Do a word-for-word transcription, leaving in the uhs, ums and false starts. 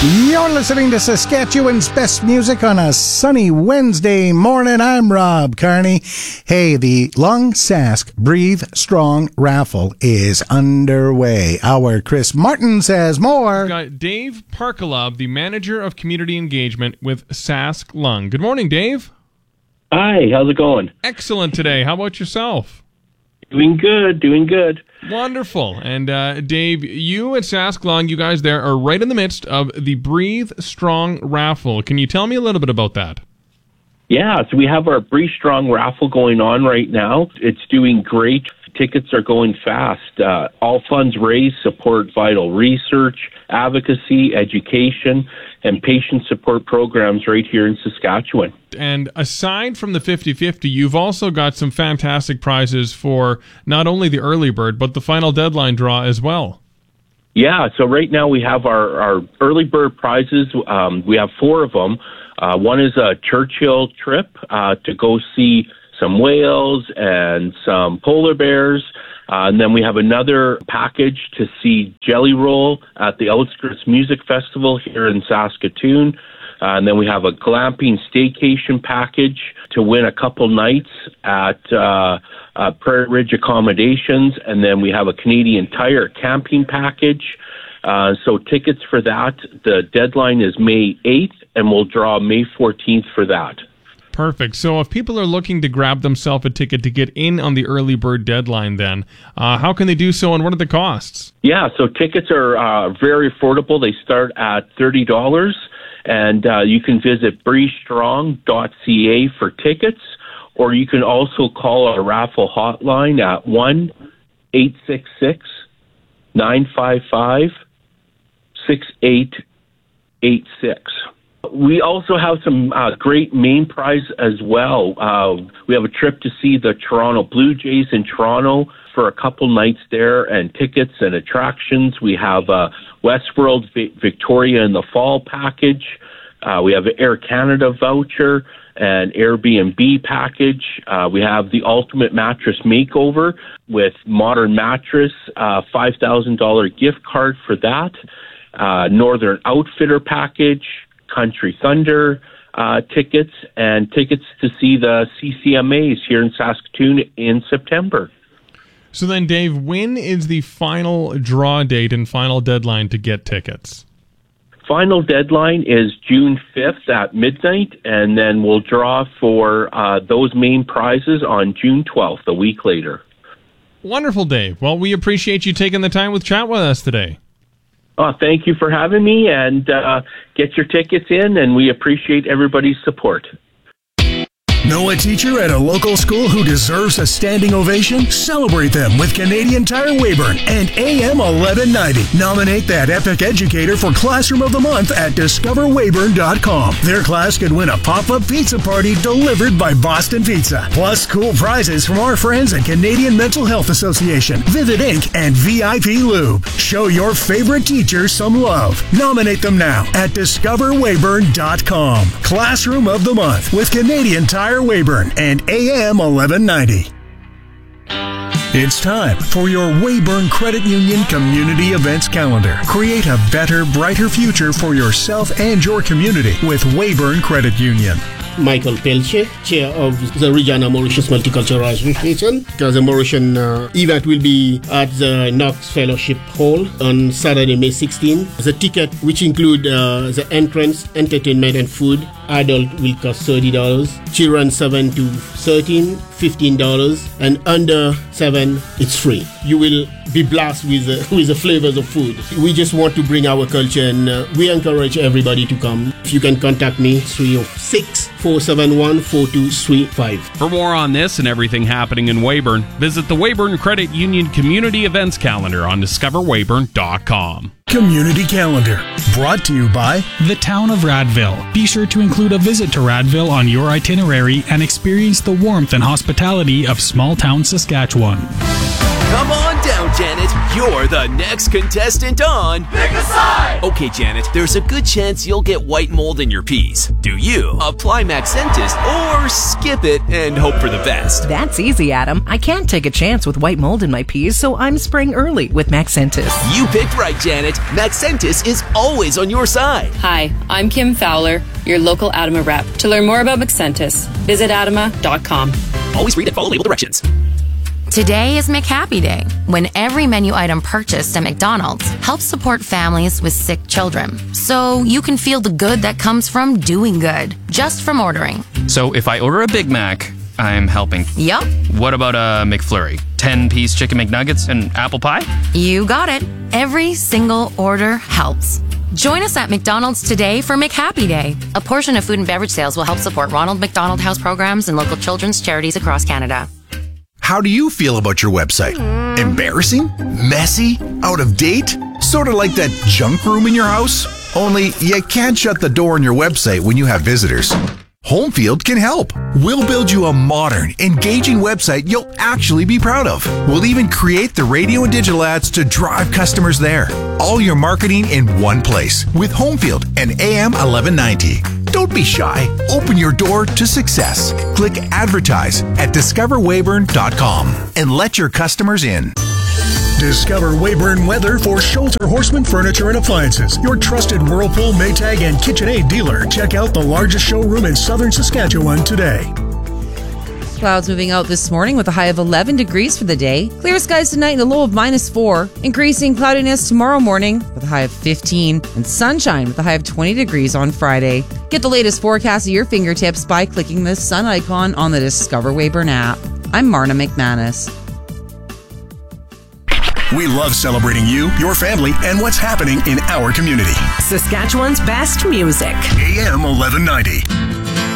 You're listening to Saskatchewan's best music on a sunny Wednesday morning. I'm Rob Carney. Hey, the Long Sask Breathe Strong raffle is underway. Our Chris Martin says more. We've got Dave Parkalov, the manager of community engagement with Sask Lung. Good morning, Dave. Hi, how's it going? Excellent today. How about yourself? Doing good, doing good. Wonderful. And uh, Dave, you at Sask Lung, you guys there are right in the midst of the Breathe Strong raffle. Can you tell me a little bit about that? Yeah, so we have our Breathe Strong raffle going on right now. It's doing great. Tickets are going fast. Uh, all funds raised support vital research, advocacy, education, and patient support programs right here in Saskatchewan. And aside from the fifty-fifty, you've also got some fantastic prizes for not only the early bird, but the final deadline draw as well. Yeah, so right now we have our, our early bird prizes. Um, we have four of them. Uh, one is a Churchill trip uh, to go see some whales and some polar bears. Uh, and then we have another package to see Jelly Roll at the Outskirts Music Festival here in Saskatoon. Uh, and then we have a glamping staycation package to win a couple nights at uh, uh, Prairie Ridge Accommodations. And then we have a Canadian Tire camping package. Uh, so tickets for that, the deadline is May eighth, and we'll draw May fourteenth for that. Perfect. So if people are looking to grab themselves a ticket to get in on the early bird deadline, then uh, how can they do so, and what are the costs? Yeah, so tickets are uh, very affordable. They start at thirty dollars, and uh, you can visit breathe strong dot c a for tickets, or you can also call our raffle hotline at one eight six six nine five five six eight eight six. We also have some uh, great main prize as well. Uh, we have a trip to see the Toronto Blue Jays in Toronto for a couple nights there, and tickets and attractions. We have a Westworld v- Victoria in the Fall package. Uh, we have an Air Canada voucher and Airbnb package. Uh, we have the Ultimate Mattress Makeover with Modern Mattress, uh, five thousand dollars gift card for that. Uh, Northern Outfitter package, Country Thunder uh, tickets, and tickets to see the C C M As here in Saskatoon in September. So then, Dave, when is the final draw date and final deadline to get tickets? Final deadline is June fifth at midnight, and then we'll draw for uh, those main prizes on June twelfth, a week later. Wonderful, Dave. Well, we appreciate you taking the time with chat with us today. Oh, thank you for having me, and uh, get your tickets in, and we appreciate everybody's support. Know a teacher at a local school who deserves a standing ovation? Celebrate them with Canadian Tire Weyburn and A M eleven ninety. Nominate that epic educator for Classroom of the Month at discover weyburn dot com. Their class could win a pop-up pizza party delivered by Boston Pizza. Plus cool prizes from our friends at Canadian Mental Health Association, Vivid Incorporated, and V I P Lube. Show your favorite teacher some love. Nominate them now at discover weyburn dot com. Classroom of the Month with Canadian Tire Weyburn and A M eleven ninety. It's time for your Weyburn Credit Union Community Events Calendar. Create a better, brighter future for yourself and your community with Weyburn Credit Union. Michael Pelche, chair of the Regina Mauritius Multicultural Association. The Mauritian uh, event will be at the Knox Fellowship Hall on Saturday, May sixteenth. The ticket, which include uh, the entrance, entertainment and food, adult will cost thirty dollars. Children seven to thirteen, fifteen dollars. And under seven, it's free. You will be blessed with, uh, with the flavors of food. We just want to bring our culture, and uh, we encourage everybody to come. If you can contact me, three oh six, four seven one, four two three five. For more on this and everything happening in Weyburn, visit the Weyburn Credit Union Community Events Calendar on discover weyburn dot com. Community Calendar, brought to you by the Town of Radville. Be sure to include a visit to Radville on your itinerary and experience the warmth and hospitality of small town Saskatchewan. Come on down, Janet. You're the next contestant on Pick a Side! Okay, Janet, there's a good chance you'll get white mold in your peas. Do you apply Maxentis or skip it and hope for the best? That's easy, Adam. I can't take a chance with white mold in my peas, so I'm spraying early with Maxentis. You picked right, Janet. Maxentis is always on your side. Hi, I'm Kim Fowler, your local Adama rep. To learn more about Maxentis, visit adama dot com. Always read and follow label directions. Today is McHappy Day, when every menu item purchased at McDonald's helps support families with sick children. So you can feel the good that comes from doing good, just from ordering. So if I order a Big Mac, I'm helping. Yup. What about a McFlurry? ten-piece chicken McNuggets and apple pie? You got it. Every single order helps. Join us at McDonald's today for McHappy Day. A portion of food and beverage sales will help support Ronald McDonald House programs and local children's charities across Canada. How do you feel about your website? Embarrassing? Messy? Out of date? Sort of like that junk room in your house? Only you can't shut the door on your website when you have visitors. Homefield can help. We'll build you a modern, engaging website you'll actually be proud of. We'll even create the radio and digital ads to drive customers there. All your marketing in one place with Homefield and A M eleven ninety. Don't be shy. Open your door to success. Click advertise at discover weyburn dot com and let your customers in. Discover Weyburn Weather for Schulter Horseman Furniture and Appliances, your trusted Whirlpool, Maytag, and KitchenAid dealer. Check out the largest showroom in southern Saskatchewan today. Clouds moving out this morning with a high of eleven degrees for the day. Clear skies tonight and a low of minus four. Increasing cloudiness tomorrow morning with a high of fifteen. And sunshine with a high of twenty degrees on Friday. Get the latest forecast at your fingertips by clicking the sun icon on the Discover Weyburn app. I'm Marna McManus. We love celebrating you, your family, and what's happening in our community. Saskatchewan's best music. A M eleven ninety.